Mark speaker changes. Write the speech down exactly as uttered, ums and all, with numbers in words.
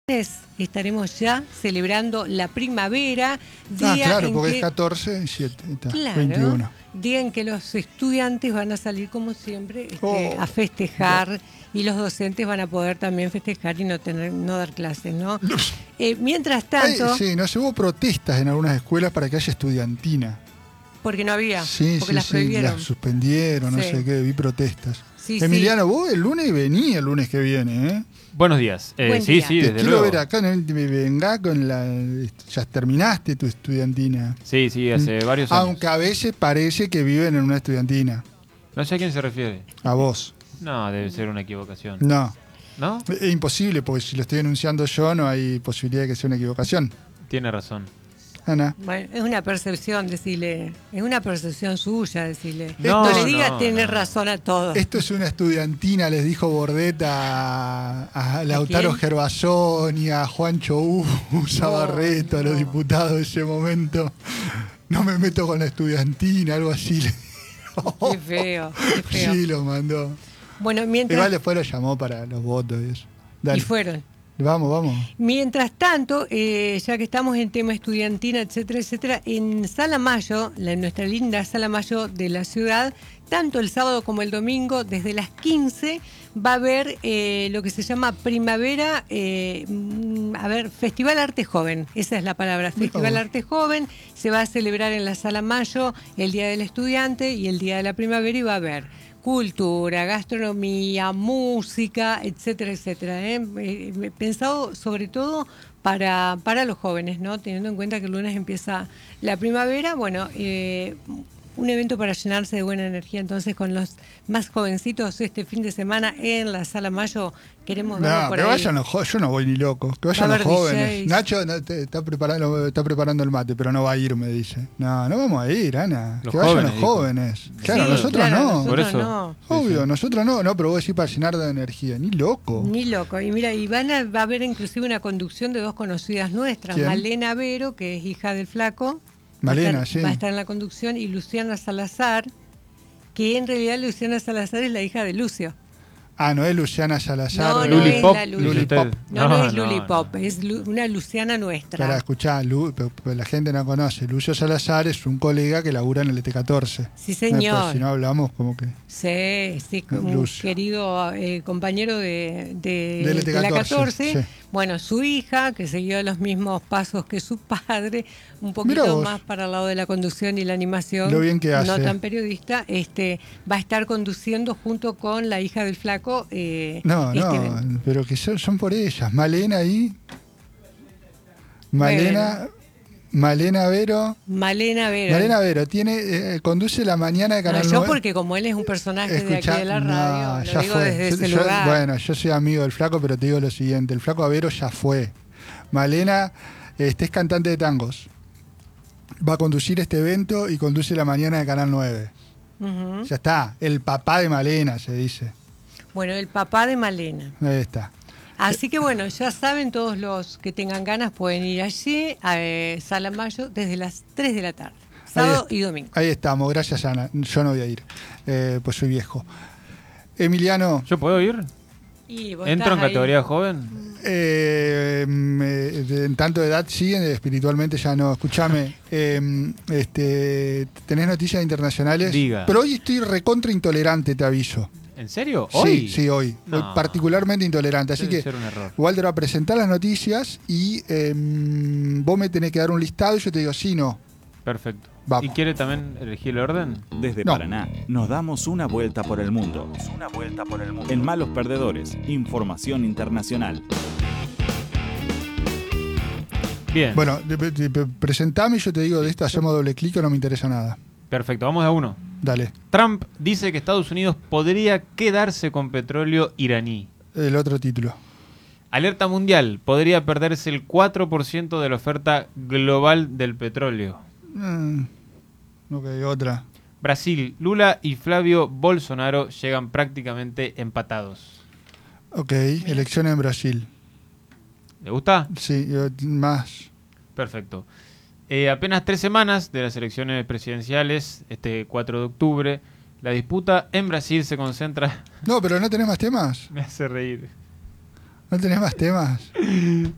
Speaker 1: estaremos ya celebrando la primavera.
Speaker 2: Ah,
Speaker 1: Día
Speaker 2: claro,
Speaker 1: en
Speaker 2: porque
Speaker 1: que,
Speaker 2: es catorce y siete, está,
Speaker 1: claro,
Speaker 2: veintiuno.
Speaker 1: Día en que los estudiantes van a salir como siempre este,
Speaker 2: Oh,
Speaker 1: a festejar y los docentes van a poder también festejar y no tener no dar clases, ¿no? Eh, mientras tanto...
Speaker 2: Ay, sí, no sé, hubo protestas en algunas escuelas para que haya estudiantina.
Speaker 1: Porque no había,
Speaker 2: Sí,
Speaker 1: porque
Speaker 2: sí,
Speaker 1: las
Speaker 2: sí,
Speaker 1: prohibieron.
Speaker 2: las suspendieron, no
Speaker 1: Sí.
Speaker 2: sé qué, vi protestas.
Speaker 1: Sí,
Speaker 2: Emiliano,
Speaker 1: sí.
Speaker 2: vos el lunes vení el lunes que viene, ¿eh?
Speaker 3: Buenos días. Eh,
Speaker 1: Buen
Speaker 3: sí,
Speaker 1: día.
Speaker 3: sí,
Speaker 2: Te
Speaker 3: desde
Speaker 2: quiero
Speaker 3: luego.
Speaker 2: ver acá, ¿no? Me venga con la... Ya terminaste tu estudiantina.
Speaker 3: Sí, sí, hace varios años.
Speaker 2: Aunque a veces parece que viven en una estudiantina.
Speaker 3: No sé a quién se refiere.
Speaker 2: A vos.
Speaker 3: No, debe ser una equivocación.
Speaker 2: No.
Speaker 3: ¿No?
Speaker 2: Es imposible, porque si lo estoy enunciando yo no hay posibilidad de que sea una equivocación.
Speaker 3: Tiene razón.
Speaker 2: Ana.
Speaker 1: Bueno, es una percepción, decirle. Es una percepción suya, decirle.
Speaker 3: No,
Speaker 1: no le diga
Speaker 3: no,
Speaker 1: tener
Speaker 3: no.
Speaker 1: razón a todos.
Speaker 2: Esto es una estudiantina, les dijo Bordeta a, a Lautaro
Speaker 1: quién?
Speaker 2: Gervasón y a Juancho Usa
Speaker 1: No,
Speaker 2: Barreto, a los
Speaker 1: no.
Speaker 2: diputados de ese momento. No me meto con la estudiantina, algo así.
Speaker 1: Qué feo, qué feo.
Speaker 2: Sí, lo mandó.
Speaker 1: Bueno, mientras...
Speaker 2: Igual después lo llamó para los votos y eso. Dale.
Speaker 1: Y fueron.
Speaker 2: Vamos, vamos.
Speaker 1: Mientras tanto, eh, ya que estamos en tema estudiantina, etcétera, etcétera, en Sala Mayo, la, en nuestra linda Sala Mayo de la ciudad, tanto el sábado como el domingo, desde las quince, va a haber eh, lo que se llama Primavera, eh, mm, a ver, Festival Arte Joven, esa es la palabra, Festival
Speaker 2: Oh.
Speaker 1: Arte Joven, se va a celebrar en la Sala Mayo el Día del Estudiante y el Día de la Primavera y va a haber cultura, gastronomía, música, etcétera, etcétera. ¿eh? Eh, pensado sobre todo para, para los jóvenes, ¿no? Teniendo en cuenta que el lunes empieza la primavera, bueno, eh, un evento para llenarse de buena energía. Entonces, con los más jovencitos este fin de semana en la Sala Mayo, queremos verlo
Speaker 2: No,
Speaker 1: por
Speaker 2: que
Speaker 1: ahí.
Speaker 2: vayan los jóvenes, yo no voy ni loco, que vayan
Speaker 1: Va a
Speaker 2: los
Speaker 1: haber
Speaker 2: jóvenes.
Speaker 1: D Js.
Speaker 2: Nacho no, te- está, preparando, está preparando el mate, pero no va a ir, me dice. No, no vamos a ir, Ana.
Speaker 3: Los
Speaker 2: que vayan
Speaker 3: jóvenes,
Speaker 2: los
Speaker 3: dijo.
Speaker 2: jóvenes. Claro,
Speaker 1: Sí,
Speaker 2: nosotros
Speaker 1: claro,
Speaker 2: no.
Speaker 1: nosotros
Speaker 3: Por eso.
Speaker 1: no.
Speaker 2: Obvio,
Speaker 3: Sí, sí.
Speaker 2: nosotros no, no, pero vos decís para llenar de energía, ni loco.
Speaker 1: Ni loco. Y mira, y van a, va a haber inclusive una conducción de dos conocidas nuestras,
Speaker 2: ¿Quién?
Speaker 1: Malena Vero, que es hija del Flaco.
Speaker 2: Malena,
Speaker 1: va a estar,
Speaker 2: sí.
Speaker 1: va a estar en la conducción, y Luciana Salazar, que en realidad Luciana Salazar es la hija de Lucio.
Speaker 2: Ah, no es Luciana Salazar.
Speaker 1: No,
Speaker 2: de-
Speaker 1: no
Speaker 3: Luli
Speaker 1: es
Speaker 3: Pop,
Speaker 1: la Luli.
Speaker 3: dice
Speaker 2: Luli
Speaker 3: usted.
Speaker 2: Pop.
Speaker 1: No, no, es
Speaker 3: no,
Speaker 1: Luli
Speaker 3: no.
Speaker 1: Pop, es Lu- una Luciana nuestra.
Speaker 2: Para escuchar, Lu- pero- pero la gente no conoce. Lucio Salazar es un colega que labura en el E T catorce.
Speaker 1: Sí,
Speaker 2: Eh,
Speaker 1: señor.
Speaker 2: pues, si no hablamos como que...
Speaker 1: Sí, sí, como un
Speaker 2: Lucio.
Speaker 1: querido eh, compañero de, de,
Speaker 2: Del E T
Speaker 1: de la
Speaker 2: catorce,
Speaker 1: catorce.
Speaker 2: sí.
Speaker 1: Bueno, su hija, que siguió los mismos pasos que su padre, un
Speaker 2: Mirá
Speaker 1: poquito
Speaker 2: vos.
Speaker 1: más para el lado de la conducción y la animación,
Speaker 2: Lo bien que
Speaker 1: no
Speaker 2: hace.
Speaker 1: tan periodista, este, va a estar conduciendo junto con la hija del Flaco. Eh,
Speaker 2: No,
Speaker 1: este
Speaker 2: no,
Speaker 1: evento.
Speaker 2: pero que son, son por ellas. Malena ahí. Malena, Malena Vero.
Speaker 1: Malena Vera.
Speaker 2: Malena Vero tiene, eh, conduce la mañana de
Speaker 1: No,
Speaker 2: Canal
Speaker 1: yo
Speaker 2: nueve.
Speaker 1: porque como él es un personaje de
Speaker 2: Escuchá,
Speaker 1: aquí de la
Speaker 2: no,
Speaker 1: radio,
Speaker 2: ya
Speaker 1: lo digo
Speaker 2: fue.
Speaker 1: desde
Speaker 2: Yo-
Speaker 1: ese
Speaker 2: yo-
Speaker 1: lugar.
Speaker 2: Bueno, yo soy amigo del Flaco, pero te digo lo siguiente: el Flaco Avero ya fue. Malena este, es cantante de tangos. Va a conducir este evento y conduce la mañana de Canal nueve.
Speaker 1: Ujú.
Speaker 2: Ya está. El papá de Malena, se dice.
Speaker 1: Bueno, el papá de Malena.
Speaker 2: Ahí está.
Speaker 1: Así que bueno, ya saben, todos los que tengan ganas pueden ir allí a eh, Sala Mayo desde las tres de la tarde, sábado
Speaker 2: Ahí,
Speaker 1: y domingo.
Speaker 2: Ahí estamos. Gracias, Ana. Yo no voy a ir, eh, pues soy viejo. Emiliano,
Speaker 3: ¿Yo puedo ir?
Speaker 1: Y vos
Speaker 3: ¿Entro en
Speaker 1: estás ahí.
Speaker 3: categoría joven?
Speaker 2: eh, me- de- en tanto de edad sí, espiritualmente ya no. Escúchame, eh, este, ¿tenés noticias internacionales?
Speaker 3: Diga.
Speaker 2: Pero hoy estoy recontra intolerante, te aviso.
Speaker 3: ¿En serio? ¿Hoy?
Speaker 2: Sí, sí, hoy.
Speaker 3: No.
Speaker 2: Hoy particularmente intolerante. Así
Speaker 3: Debe
Speaker 2: que
Speaker 3: ser un error.
Speaker 2: Walter va a presentar las noticias y eh, vos me tenés que dar un listado y yo te digo sí, no.
Speaker 3: Perfecto.
Speaker 2: Vamos.
Speaker 3: ¿Y quiere también elegir el orden?
Speaker 4: Desde
Speaker 2: No.
Speaker 4: Paraná nos damos una vuelta por el mundo. Una vuelta por el mundo. En Malos Perdedores, información internacional.
Speaker 3: Bien.
Speaker 2: Bueno, de- de- de- presentame y yo te digo de esto, hacemos doble clic o no me interesa nada.
Speaker 3: Perfecto, vamos a uno.
Speaker 2: Dale,
Speaker 3: Trump dice que Estados Unidos podría quedarse con petróleo iraní.
Speaker 2: el otro título.
Speaker 3: Alerta mundial, podría perderse el cuatro por ciento de la oferta global del petróleo.
Speaker 2: Mm, ok, otra.
Speaker 3: Brasil, Lula y Flavio Bolsonaro llegan prácticamente empatados.
Speaker 2: Ok, elecciones en Brasil.
Speaker 3: ¿Le gusta?
Speaker 2: Sí, yo- más.
Speaker 3: Perfecto. Eh, apenas tres semanas de las elecciones presidenciales, este cuatro de octubre, la disputa en Brasil se concentra...
Speaker 2: No, pero no tenés más temas.
Speaker 3: Me hace reír.
Speaker 2: No tenés más temas.